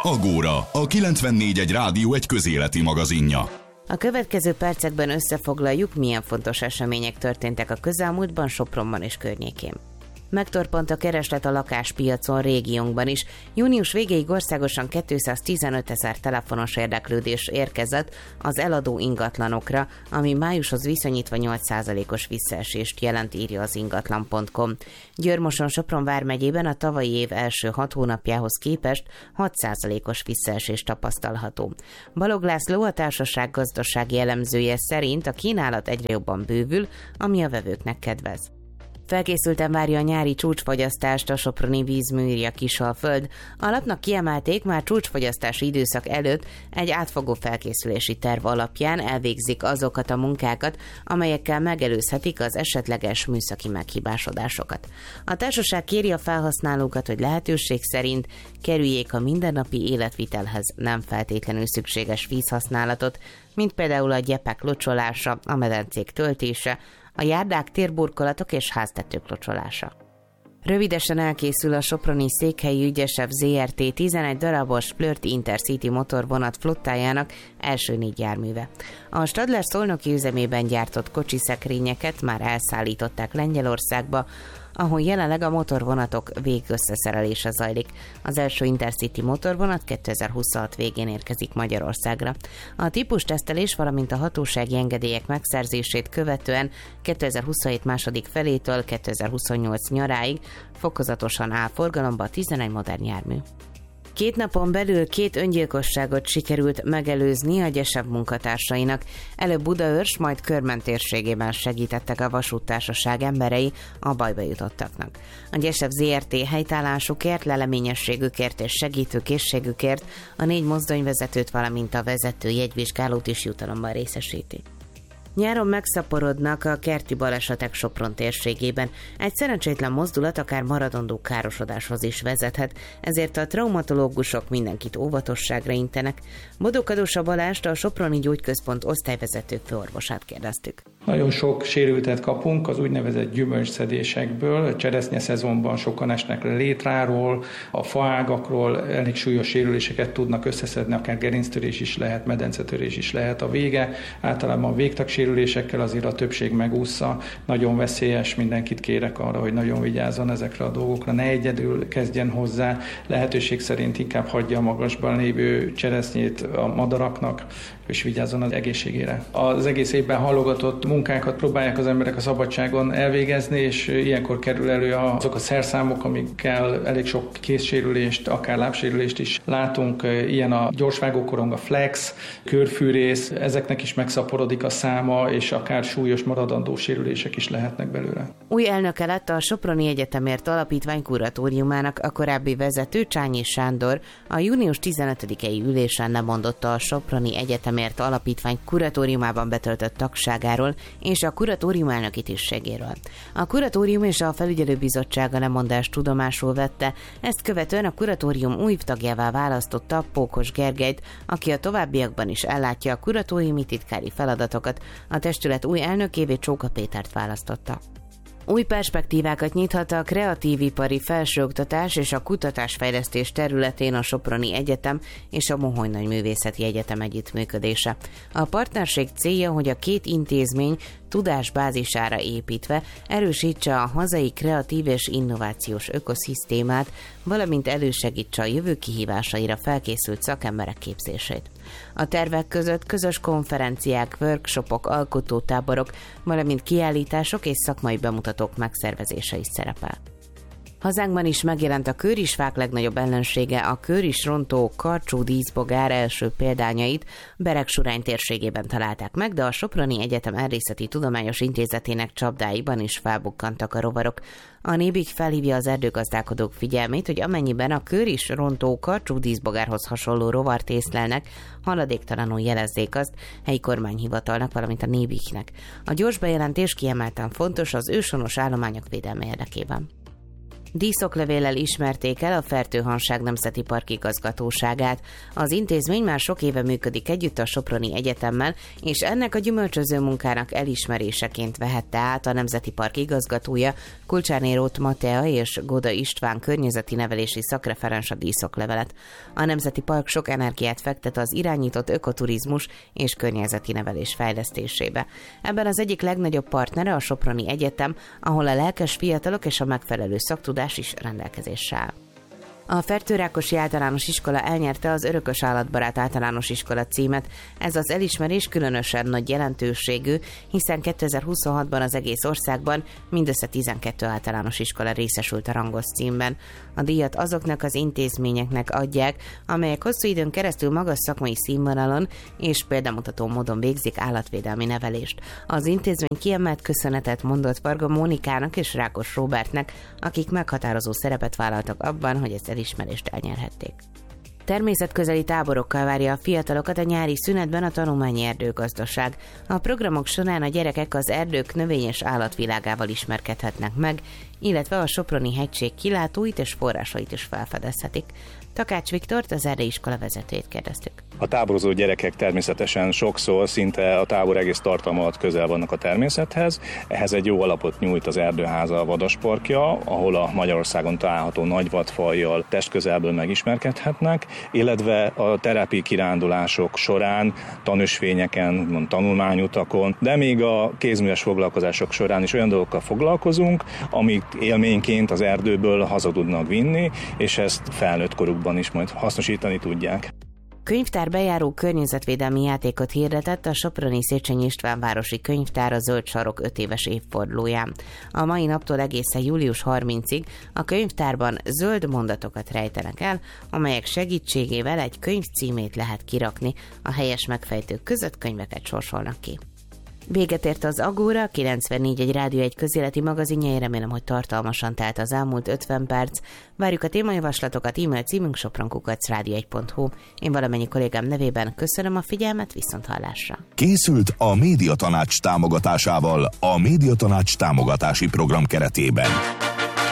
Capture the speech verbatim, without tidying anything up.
Agóra, a kilencvennégy egy rádió egy közéleti magazinja. A következő percekben összefoglaljuk, milyen fontos események történtek a közelmúltban Sopronban és környékén. Megtorpant a kereslet a lakáspiacon régiónkban is. Június végéig országosan kétszáztizenöt ezer telefonos érdeklődés érkezett az eladó ingatlanokra, ami májushoz viszonyítva nyolc százalékos visszaesést jelent, írja az ingatlan pont com. Győr-Moson-Sopron vármegyében a tavalyi év első hat hónapjához képest hat százalékos visszaesés tapasztalható. Balog László, a társaság gazdasági elemzője szerint a kínálat egyre jobban bővül, ami a vevőknek kedvez. Felkészülten várja a nyári csúcsfogyasztást a soproni vízmű, írja Kisalföld. A lapnak kiemelték, már csúcsfogyasztási időszak előtt egy átfogó felkészülési terv alapján elvégzik azokat a munkákat, amelyekkel megelőzhetik az esetleges műszaki meghibásodásokat. A társaság kéri a felhasználókat, hogy lehetőség szerint kerüljék a mindennapi életvitelhez nem feltétlenül szükséges vízhasználatot, mint például a gyepek locsolása, a medencék töltése, a járdák, térburkolatok és háztetők locsolása. Rövidesen elkészül a soproni Székhelyi Ügyesev zé er té tizenegy darabos Flirt Intercity motorvonat flottájának első négy járműve. A Stadler szolnoki üzemében gyártott kocsiszekrényeket már elszállították Lengyelországba, ahol jelenleg a motorvonatok végösszeszerelése zajlik. Az első Intercity motorvonat kétezer-huszonhat végén érkezik Magyarországra. A típustesztelés, valamint a hatósági engedélyek megszerzését követően kétezer-huszonhét második felétől kétezer-huszonnyolc nyaráig fokozatosan áll forgalomba a tizenegy modern jármű. Két napon belül két öngyilkosságot sikerült megelőzni a Gyesev munkatársainak. Előbb Budaörs, majd Körmend térségében segítettek a vasúttársaság emberei a bajba jutottaknak. A Gyesev zé er té helytállásukért, leleményességükért és segítőkészségükért a négy mozdonyvezetőt, valamint a vezető jegyvizsgálót is jutalomban részesíti. Nyáron megszaporodnak a kerti balesetek Sopron térségében. Egy szerencsétlen mozdulat akár maradandó károsodáshoz is vezethet, ezért a traumatológusok mindenkit óvatosságra intenek. Bodó Kadósa Balást, a Soproni Gyógyközpont osztályvezető főorvosát kérdeztük. Nagyon sok sérültet kapunk az úgynevezett gyümölcsszedésekből. A cseresznye szezonban sokan esnek le létráról, a faágakról, elég súlyos sérüléseket tudnak összeszedni, akár gerinctörés is lehet, medencetörés is lehet a vége. Általában a végtagsérülésekkel azért a többség megúszza. Nagyon veszélyes, mindenkit kérek arra, hogy nagyon vigyázzon ezekre a dolgokra, ne egyedül kezdjen hozzá, lehetőség szerint inkább hagyja a magasban lévő cseresznyét a madaraknak, és vigyázzon az egészségére. Az egész évben halogatott munkákat próbálják az emberek a szabadságon elvégezni, és ilyenkor kerül elő azok a szerszámok, amikkel elég sok kézsérülést, akár lábsérülést is látunk. Ilyen a gyorsvágókorong, a flex, körfűrész, ezeknek is megszaporodik a száma, és akár súlyos maradandó sérülések is lehetnek belőle. Új elnöke lett a Soproni Egyetemért Alapítvány kuratóriumának a korábbi vezető, Csányi Sándor. A június tizenötödikei ülésen lemondotta a Soproni Egyetemért Alapítvány kuratóriumában betöltött tagságáról és a kuratórium elnöki tisztségéről. A kuratórium és a felügyelőbizottság a lemondást tudomásul vette, ezt követően a kuratórium új tagjává választotta Pókos Gergelyt, aki a továbbiakban is ellátja a kuratóriumi titkári feladatokat. A testület új elnökévé Csóka Pétert választotta. Új perspektívákat nyithat a kreatívipari felsőoktatás és a kutatásfejlesztés területén a Soproni Egyetem és a Moholy Nagyművészeti Egyetem együttműködése. A partnerség célja, hogy a két intézmény tudásbázisára építve erősítse a hazai kreatív és innovációs ökoszisztémát, valamint elősegítse a jövő kihívásaira felkészült szakemberek képzését. A tervek között közös konferenciák, workshopok, alkotótáborok, valamint kiállítások és szakmai bemutatók megszervezése is szerepel. Hazánkban is megjelent a kőrisfák legnagyobb ellensége, a kőrisrontó karcsú díszbogár első példányait Beregsurány térségében találták meg, de a Soproni Egyetem Erdészeti Tudományos Intézetének csapdáiban is felbukkantak a rovarok. A Nébik felhívja az erdőgazdálkodók figyelmét, hogy amennyiben a kőrisrontó karcsú díszbogárhoz hasonló rovart észlelnek, haladéktalanul jelezzék azt helyi kormányhivatalnak, valamint a Nébiknek. A gyors bejelentés kiemelten fontos az őshonos állományok védelme érdekében. Díszoklevéllel ismerték el a Fertőhanság Nemzeti Park igazgatóságát. Az intézmény már sok éve működik együtt a Soproni Egyetemmel, és ennek a gyümölcsöző munkának elismeréseként vehette át a Nemzeti Park igazgatója, Kulcsárné Róth Matea és Goda István környezeti nevelési szakreferens a díszoklevelet. A Nemzeti Park sok energiát fektet az irányított ökoturizmus és környezeti nevelés fejlesztésébe. Ebben az egyik legnagyobb partnere a Soproni Egyetem, ahol a lelkes fiatalok és a megfelelő szaktudás is rendelkezéssel. A Fertőrákosi Általános Iskola elnyerte az Örökös Állatbarát Általános Iskola címet. Ez az elismerés különösen nagy jelentőségű, hiszen kétezer-huszonhatban az egész országban mindössze tizenkét általános iskola részesült a rangos címben. A díjat azoknak az intézményeknek adják, amelyek hosszú időn keresztül magas szakmai színvonalon és példamutató módon végzik állatvédelmi nevelést. Az intézmény kiemelt köszönetet mondott Varga Mónikának és Rákos Róbertnek, akik meghatározó szerepet vállaltak abban, hogy ezt elismerést elnyerhették. Természetközeli táborokkal várja a fiatalokat a nyári szünetben a tanulmányi erdőgazdaság. A programok során a gyerekek az erdők növény- és állatvilágával ismerkedhetnek meg, illetve a Soproni hegység kilátóit és forrásait is felfedezhetik. Takács Viktort, az erdei iskola vezetőjét kérdeztük. A táborozó gyerekek természetesen sokszor szinte a tábor egész tartalma alatt közel vannak a természethez. Ehhez egy jó alapot nyújt az Erdőháza vadasparkja, ahol a Magyarországon található nagy vadfajjal testközelből megismerkedhetnek, illetve a terepi kirándulások során, tanösvényeken, tanulmányutakon, de még a kézműves foglalkozások során is olyan dolgokkal foglalkozunk, amik élményként az erdőből haza tudnak vinni, és ezt felnőtt korukban is majd hasznosítani tudják. Könyvtár bejáró környezetvédelmi játékot hirdetett a Soproni Széchenyi István városi könyvtár a Zöld Sarok öt éves évfordulóján. A mai naptól egészen július harmincadikáig a könyvtárban zöld mondatokat rejtenek el, amelyek segítségével egy könyv címét lehet kirakni. A helyes megfejtők között könyveket sorsolnak ki. Véget ért az Agóra, kilencvennégy egy Rádió egy közéleti magazinja, én remélem, hogy tartalmasan telt az elmúlt ötven perc. Várjuk a témajavaslatokat, e-mail címünk sopron kukac rádió egy pont hu. Én valamennyi kollégám nevében köszönöm a figyelmet, viszont hallásra. Készült a Médiatanács támogatásával a Médiatanács támogatási program keretében.